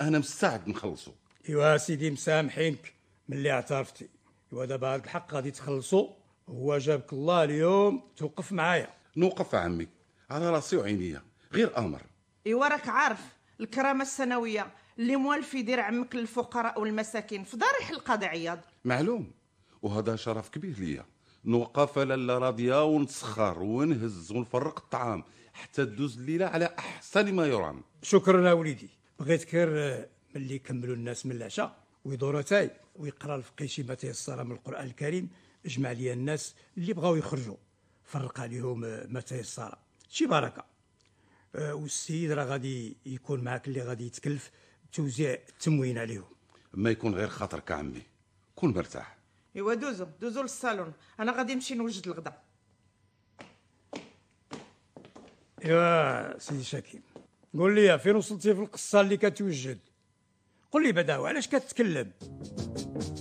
انا مستعد نخلصو. ايوا سيدي مسامحينك ملي اعترفتي. ايوا دابا هاد الحق غادي تخلصوا. هو جابك الله اليوم توقف معايا. نوقف عمي على راسي وعينيا، غير امر. ايوا راك عارف الكرامه السنويه اللي موالف يدير عمك للفقراء والمساكين في ضريح القاضي عياض. معلوم، وهذا شرف كبير ليا. نوقف لاله راضيه ونسخر ونهز ونفرق الطعام حتى تدوز الليله على احسن ما يرام. شكرا يا وليدي. بغيت غير ملي يكملوا الناس من العشاء ويدوروا تاي ويقرا الفقيه شي ما تيسر من القران الكريم، اجمع لي الناس اللي بغاو يخرجوا، فرق عليهم ما تيسر شي بركه. والسيد راه غادي يكون معاك اللي غادي يتكلف بتوزيع التموين عليهم. ما يكون غير خاطرك عمي، كون مرتاح. ايوا دوزو للصالون، انا غادي نمشي نوجد الغدا. ايوا سيدي شاكين، قول لي فين وصلتي في القصه اللي كتوجد؟ قول لي بعدا علاش كتكلم؟